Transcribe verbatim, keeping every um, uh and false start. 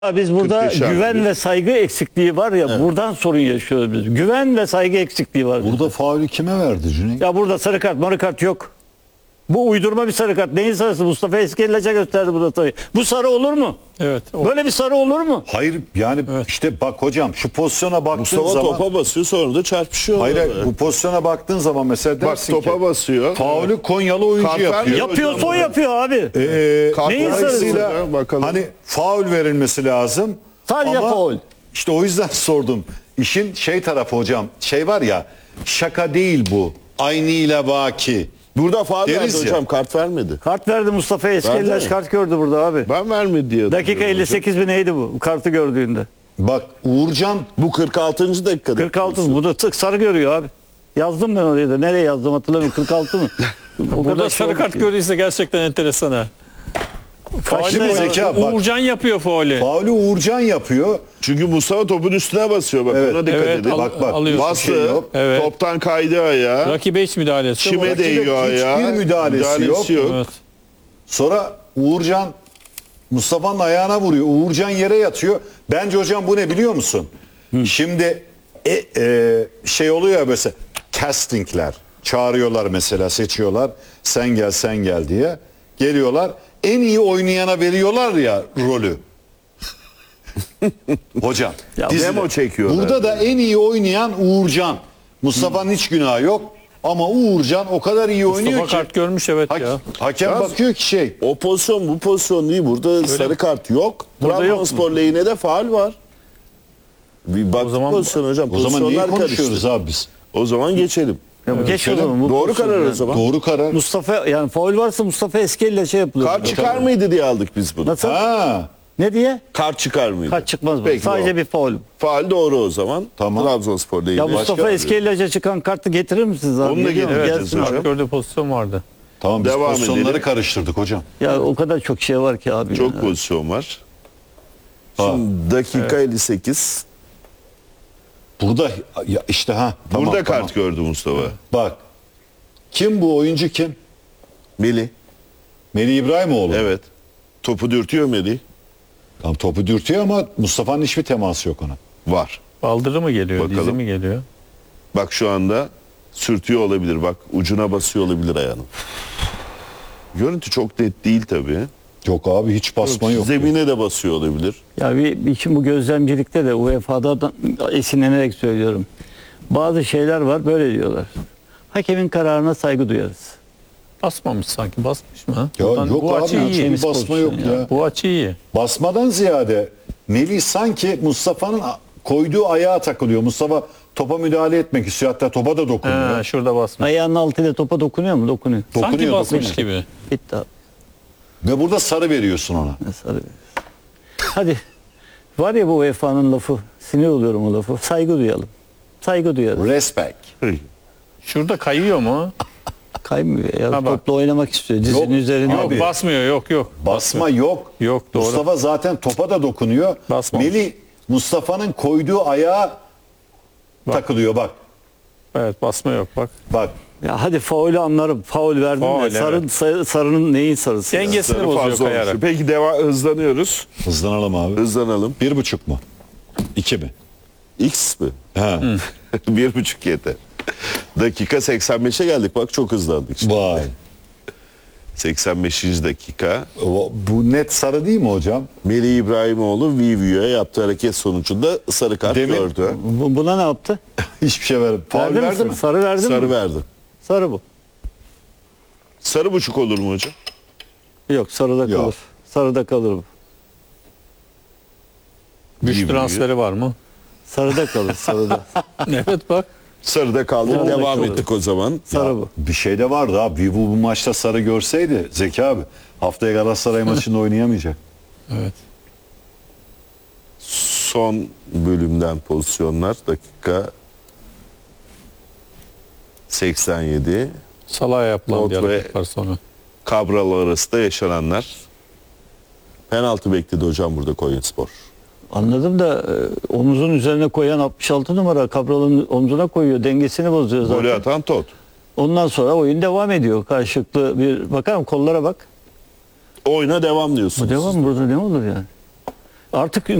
Biz burada Muhteşem güven bir- ve saygı eksikliği var ya, buradan sorun yaşıyoruz biz. Güven ve saygı eksikliği var. Burada faulü kime verdi Cüneyt? Ya burada sarı kart, marı kart yok. Bu uydurma bir sarı kart. Neyin sarısı? Mustafa Eskeli'ce gösterdi burada sarıyı. Bu sarı olur mu? Evet. O, Böyle bir sarı olur mu? Hayır yani işte bak hocam şu pozisyona baktığın Mustafa zaman topa basıyor, sonra da çarpışıyor. hayır, orada. hayır bu pozisyona baktığın zaman mesela Bak dersin topa ki basıyor. faulü Konyalı oyuncu Kart yapıyor. vermiyor. Yapıyorsa o yapıyor abi. Ee, Kart Neyin dolayısıyla sarısı? Bakalım. hani faul verilmesi lazım. Sadece ama faul. İşte o yüzden sordum. İşin şey tarafı hocam, şey var ya, şaka değil bu. Aynıyla vaki. Burada faul verdi Deriz ya. hocam, kart vermedi. Kart verdi Mustafa Eskeli'ce Verdi mi? kart gördü burada abi. Ben vermedi diye Dakika hatırlıyorum elli sekiz mi neydi bu kartı gördüğünde? Bak Uğurcan hocam. Bu kırk altıncı dakikada. kırk altı bu da tık sarı görüyor abi. Yazdım ben oraya da. Nereye yazdım hatırlamıyorum. kırk altı mı? O burada kadar sarı şey kart oldu ki. gördüyse gerçekten enteresan ha. Kaçta Şimdi ya? Zeka bak, Uğurcan yapıyor faulü. faulü Uğurcan yapıyor. Çünkü Mustafa topun üstüne basıyor. Bak Evet. ona dikkat Evet, edin. al- Bak bak. alıyor. Bastı, Şey yok. Evet. toptan kaydı ayağa. Rakibe hiç müdahalesi yok. Çime Rakibe değiyor hiçbir ayağa. müdahalesi yok. Evet. Sonra Uğurcan Mustafa'nın ayağına vuruyor. Uğurcan yere yatıyor. Bence hocam bu ne biliyor musun? Şimdi e, e, şey oluyor ya mesela castingler. Çağırıyorlar mesela, seçiyorlar. Sen gel sen gel diye. Geliyorlar. En iyi oynayana veriyorlar ya rolü. Hocam. Ya dizide. demo çekiyorlar. Burada da en iyi oynayan Uğurcan. Mustafa'nın hiç günahı yok. Ama Uğurcan o kadar iyi oynuyor Mustafa ki. kart görmüş evet Ha- ya. hakem Yalnız- bakıyor ki şey. O pozisyon bu pozisyon değil. Burada sarı kart yok. Burada yok Trabzonspor lehine de faul var. Bir bak zaman- pozisyon hocam. O zaman niye Pozisyonlar konuşuyoruz karıştı. abi biz? O zaman geçelim. Ya bu geç o Şöyle- zaman, bu Doğru pozisyon karar yani. o zaman. Doğru karar. Mustafa yani faul varsa Mustafa Eskeli'yle şey yapılıyor. Kart çıkar mıydı diye aldık biz bunu. Nasıl? Ha, Ne diye? Kart çıkar mıydı? Kaç çıkmaz mı? Peki, Sadece doğru. bir faul. Faul doğru o zaman. Tamam. Trabzonspor lehine. Ya Mustafa Başka- Eskeli'yle çıkan kartı getirir misiniz abi? Onu da Geliyor mu? getireceğiz Gelsin hocam. abi. Kart gördüğü pozisyon vardı. tamam biz Devam pozisyonları edelim. karıştırdık hocam. Ya o kadar çok şey var ki abi. Çok ya. pozisyon var. Ha. Şimdi dakika elli sekiz. Burada ya işte ha. Tamam, Burada tamam. kart gördü Mustafa. Bak. Kim bu oyuncu kim? Melih. Melih İbrahimoğlu. Evet. Topu dürtüyor Melih. Tamam, topu dürtüyor ama Mustafa'nın hiçbir teması yok ona. Var. Baldırı mı geliyor? Bakalım. Dizi mi geliyor? Bak şu anda sürtüyor olabilir. Bak ucuna basıyor olabilir ayağını. Görüntü çok net değil tabii. Yok abi hiç basma yok. Zemine de basıyor olabilir. Ya bir, bir için bu gözlemcilikte de U E F A'dan esinlenerek söylüyorum. Bazı şeyler var böyle diyorlar. Hakemin kararına saygı duyarız. Basmamış sanki. Basmış mı? Ya Buradan yok bu abi açı hiç iyi. bir basma yok pozisyon ya. Bu açı iyi. Basmadan ziyade Melih sanki Mustafa'nın koyduğu ayağa takılıyor. Mustafa topa müdahale etmek istiyor. Hatta topa da dokunuyor. Ha, şurada basmış. Ayağının altıyla topa dokunuyor mu? Dokunuyor. Dokunuyor, Sanki basmış dokunuyor. gibi. Bitti abi. Ve burada sarı veriyorsun ona. Ne sarı verir. Hadi. Var ya bu U E F A'nın lafı. Sinir oluyorum o lafı. Saygı duyalım. Saygı duyarız. Respect. Şurada kayıyor mu? Kaymıyor ya. Ha bak. Topla oynamak istiyor. Dizinin Yok. üzerinde. Abi. Yok basmıyor yok yok. Basma yok. Yok, doğru. Mustafa zaten topa da dokunuyor. Basmamış. Melih Mustafa'nın koyduğu ayağa takılıyor bak. Evet basma yok bak. Bak. Ya hadi faulü anlarım. Faul verdim Faul, de sarı, evet. sarı- sarının neyin sarısı? ya? Dengesini Sarı bozuyor fazla kayarak. olmuş. Peki devam hızlanıyoruz. Hızlanalım abi. Hızlanalım. Bir buçuk mu? İki mi? X mi? Ha. Bir buçuk yeter. Dakika seksen beşe geldik. Bak çok hızlandık. Şimdi. Vay. seksen beşinci dakika. O- Bu net sarı değil mi hocam? Melih İbrahimoğlu Vivio'ya yaptığı hareket sonucunda sarı kart Demin- gördü. Bu- Buna ne yaptı? Hiçbir şey vermedi. Faul Verdi mi? verdi mi? Sarı verdi Sarı mi? verdi. Sarı bu. Sarı buçuk olur mu hocam? Yok sarıda Yok. kalır. Sarıda kalır bu. Güç Vivio. transferi var mı? Sarıda kalır sarıda. Evet bak. Sarıda kaldı. Sarıda Devam kalır. ettik o zaman. Sarı bu. Bir şey de vardı abi. Vivo bu maçta sarı görseydi Zeki abi haftaya Galatasaray maçında oynayamayacak. Evet. Son bölümden pozisyonlar. Dakika seksen yedi. Salah'a yapılan bir Not ve- hareket var sonra. Cabral arasında yaşananlar. Penaltı bekledi hocam burada Konyaspor. Anladım da e, omuzun üzerine koyan altmış altı numara Cabral'ın omzuna koyuyor. Dengesini bozuyor zaten. Golü atan Tot. Ondan sonra oyun devam ediyor. Karşılıklı bir bakar mısın kollara bak. Oyuna devam diyorsunuz. Bu devam burada ne olur yani? Artık